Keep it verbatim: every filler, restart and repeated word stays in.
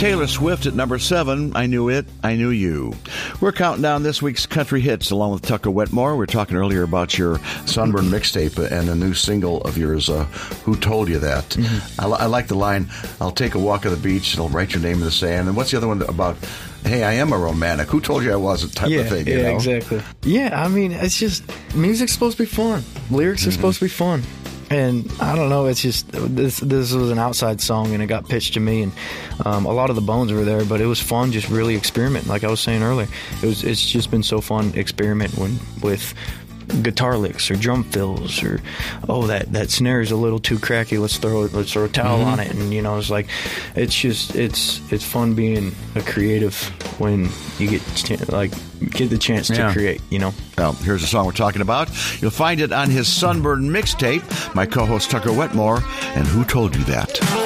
Taylor Swift at number seven, I Knew It, I Knew You. We're counting down this week's country hits along with Tucker Wetmore. We were talking earlier about your Sunburn mixtape and a new single of yours, uh, Who Told You That? Mm-hmm. I, I like the line, I'll take a walk on the beach and I'll write your name in the sand. And what's the other one about, hey, I am a romantic. Who told you I wasn't type yeah, of thing? Yeah, you know? exactly. Yeah, I mean, it's just, music's supposed to be fun. Lyrics are mm-hmm. supposed to be fun. And I don't know, it's just, this this was an outside song and it got pitched to me, and um, a lot of the bones were there, but it was fun just really experimenting. Like I was saying earlier, it was it's just been so fun experimenting with guitar licks or drum fills, or oh that that snare is a little too cracky, let's throw let's throw a towel mm-hmm. on it. And you know, it's like it's just it's it's fun being a creative when you get like get the chance to yeah. create, you know. Well, here's the song we're talking about. You'll find it on his Sunburn mixtape. My co-host Tucker Wetmore, and Who Told You That?